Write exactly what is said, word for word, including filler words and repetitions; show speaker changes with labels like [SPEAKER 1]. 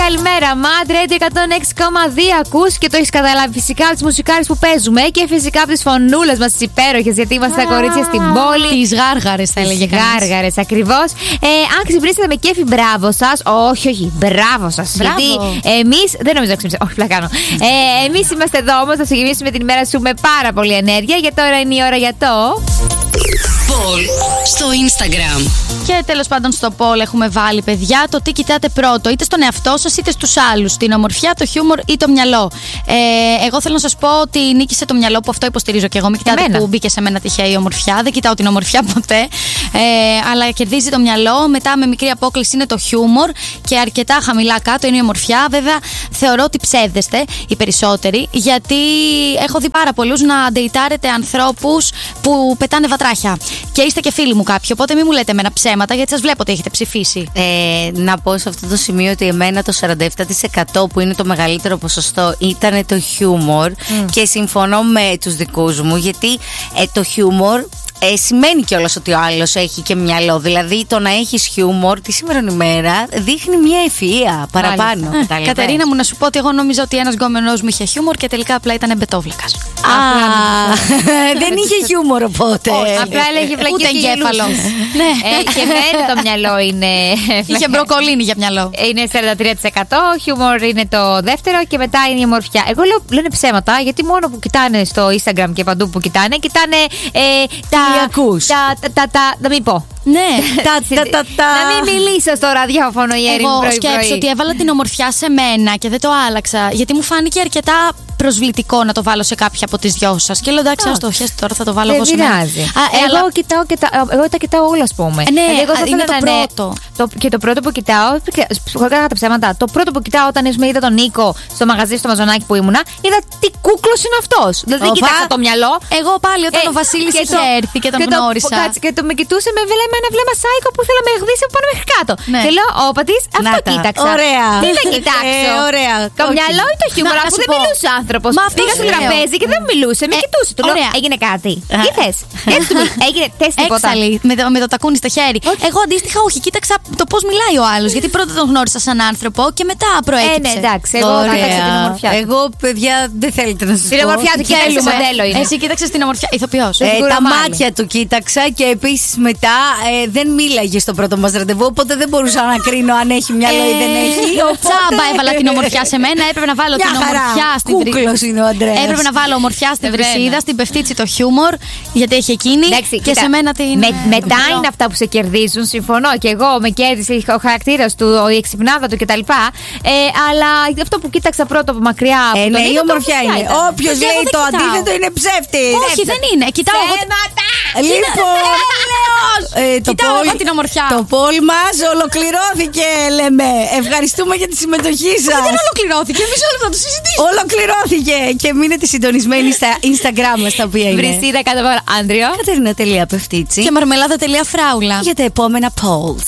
[SPEAKER 1] καλημέρα. Mad Radio εκατόν έξι κόμμα δύο ακούς και το έχεις καταλάβει φυσικά από τις μουσικάρες που παίζουμε και φυσικά από τις φωνούλες μας τις υπέροχες, γιατί είμαστε τα κορίτσια στην πόλη.
[SPEAKER 2] Τις γάργαρες θα έλεγε κανείς.
[SPEAKER 1] Γάργαρες, ακριβώς. Ε, αν ξυπνήσετε με κέφι, μπράβο σας. Όχι, όχι, μπράβο σας. Γιατί εμείς. Δεν νομίζω να ξυπνήσετε. Όχι, πλακάνω. Ε, εμείς είμαστε εδώ όμως, θα ξεκινήσουμε την ημέρα σου με πάρα πολύ ενέργεια. Για τώρα είναι η ώρα για το.
[SPEAKER 3] Poll στο Instagram.
[SPEAKER 2] Και τέλος πάντων στο poll έχουμε βάλει, παιδιά, το τι κοιτάτε πρώτο, είτε στον εαυτό σας είτε στους άλλους. Την ομορφιά, το χιούμορ ή το μυαλό. Ε, εγώ θέλω να σας πω ότι νίκησε το μυαλό, που αυτό υποστηρίζω και εγώ. Μην κοιτάτε εμένα που μπήκε σε μένα τυχαία η ομορφιά. Δεν κοιτάω την ομορφιά ποτέ. Ε, αλλά κερδίζει το μυαλό. Μετά με μικρή απόκληση είναι το χιούμορ. Και αρκετά χαμηλά κάτω είναι η ομορφιά. Βέβαια, θεωρώ ότι ψεύδεστε οι περισσότεροι. Γιατί έχω δει πάρα πολλούς να ντεϊτάρετε ανθρώπους που πετάνε βατράχια. Και είστε και φίλοι μου κάποιοι. Οπότε μην μου λέτε εμένα ψέματα, γιατί σας βλέπω ότι έχετε ψηφίσει.
[SPEAKER 4] Ε, να πω σε αυτό το σημείο ότι εμένα το σαράντα επτά τοις εκατό που είναι το μεγαλύτερο ποσοστό ήταν το χιούμορ. Mm. Και συμφωνώ με τους δικούς μου, γιατί ε, το χιούμορ Ε, σημαίνει κιόλας ότι ο άλλος έχει και μυαλό. Δηλαδή το να έχεις χιούμορ τη σήμερον ημέρα δείχνει μια ευφυΐα παραπάνω.
[SPEAKER 2] Ε, Κατερίνα μου, να σου πω ότι εγώ νόμιζα ότι ένας γκόμενός μου είχε χιούμορ και τελικά απλά ήταν μπετόβλακας.
[SPEAKER 4] Α, δεν είχε χιούμορ οπότε.
[SPEAKER 1] Απλά έλεγε βλακίες
[SPEAKER 2] ούτε εγκέφαλο.
[SPEAKER 1] Ναι. Και εμένα το μυαλό είναι.
[SPEAKER 2] Είχε μπροκολίνη για μυαλό.
[SPEAKER 1] Είναι σαράντα τρία τοις εκατό, χιούμορ είναι το δεύτερο και μετά είναι η ομορφιά. Εγώ λέω λένε ψέματα, γιατί μόνο που κοιτάνε στο Instagram και παντού που κοιτάνε, κοιτάνε τα. Τα, τα, τα, τα, να μην πω.
[SPEAKER 2] Ναι,
[SPEAKER 4] τα, τα, τα, τα.
[SPEAKER 1] Να μην μιλήσω στο ραδιόφωνο η Ερήνη.
[SPEAKER 2] Εγώ σκέψω ότι έβαλα την ομορφιά σε μένα και δεν το άλλαξα, γιατί μου φάνηκε αρκετά προσβλητικό να το βάλω σε κάποια από τις δυο σας. Και λέω εντάξει, ας το χέστε τώρα, θα το βάλω εγώ σε μένα.
[SPEAKER 1] Δεν πειράζει. Εγώ, αλλά... κοιτάω και τα, εγώ τα κοιτάω όλα, ας πούμε.
[SPEAKER 2] Ε, ναι,
[SPEAKER 1] εγώ θα
[SPEAKER 2] είναι το
[SPEAKER 1] να,
[SPEAKER 2] πρώτο.
[SPEAKER 1] Ναι, το, και το πρώτο που κοιτάω, χωρικά τα ψέματα, το πρώτο που κοιτάω όταν ίσως με είδα τον Νίκο στο μαγαζί στο Μαζονάκι που ήμουνα, είδα τι κούκλος είναι αυτός. Δηλαδή δεν κοιτάξα το μυαλό.
[SPEAKER 2] Εγώ πάλι όταν ε, ο Βασίλης είχε έρθει και τον και γνώρισα. Το, κάτσε,
[SPEAKER 1] και το με κοιτούσε με βλέμμα ένα βλέμμα σάικο που ήθελα να με γδίσει από πάνω μέχρι κάτω. Ναι. Και λέω, όπα της, αυτό κοίταξα.
[SPEAKER 4] Ωραία.
[SPEAKER 1] Τι θα κοιτάξω.
[SPEAKER 4] Ε, ωραία.
[SPEAKER 1] Το μυαλό ή το χιούμορ, αφού δεν μιλούσε ο άνθρωπος. Πήγα στο τραπέζι και δεν μιλούσε, με κοιτούσε. Του λέω, έγινε κάτι. Τι θες. Έγινε τεστ τίποτα.
[SPEAKER 2] Με το τακούνι στο χέρι. Εγώ αντίστοιχα όχι, κοίταξα το πώς μιλάει ο άλλος. Γιατί πρώτα τον γνώρισα σαν άνθρωπο και μετά προέκυψε.
[SPEAKER 1] Ε, ναι, εντάξει, εγώ κοίταξα την ομορφιά.
[SPEAKER 4] Εγώ, παιδιά, δεν θέλετε να σας πω.
[SPEAKER 1] Την ομορφιά του κοίταξε, μοντέλο είναι.
[SPEAKER 2] Εσύ κοίταξες την ομορφιά, ηθοποιός.
[SPEAKER 4] Τα μάτια του κοίταξα και επίσης μετά δεν μίλαγε στο πρώτο μας ραντεβού, οπότε δεν μπορούσα να κρίνω αν έχει μυαλό ή δεν έχει.
[SPEAKER 2] Τσάμπα έβαλα την ομορφιά σε μένα, έπρεπε να βάλω την ομορφιά στην βρυσίδα. Έπρεπε να βάλω ομορφιά στην βρυσίδα, στην πεφτίτσι το χιούμορ, γιατί έχει εκείνη. Και σε μένα την.
[SPEAKER 1] Μετά είναι αυτά που σε κερδίζουν, συμφωνώ. Και εγώ με κέρδισε ο χαρακτήρας του, η εξυπνάδα του κτλ. Αλλά αυτό που κοίταξα πρώτο από μακριά.
[SPEAKER 4] Ε, ναι, η ομορφιά είναι. Όποιος λέει το αντίθετο είναι ψεύτης.
[SPEAKER 2] Όχι, δεν είναι. Κοιτάω εγώ.
[SPEAKER 4] Λοιπόν,
[SPEAKER 2] το πόλ, την ομορφιά.
[SPEAKER 4] Το poll μας ολοκληρώθηκε, λέμε. Ευχαριστούμε για τη συμμετοχή σας.
[SPEAKER 2] Δεν ολοκληρώθηκε, εμείς όλα θα το συζητήσουμε.
[SPEAKER 4] Ολοκληρώθηκε και μείνετε συντονισμένοι στα Instagram μας, τα οποία είναι
[SPEAKER 1] Βρυσίδα κάτω από Άντριο,
[SPEAKER 4] Κατερίνα.Πεφτίτσι
[SPEAKER 2] και Μαρμελάδα.Φράουλα
[SPEAKER 4] για τα επόμενα polls.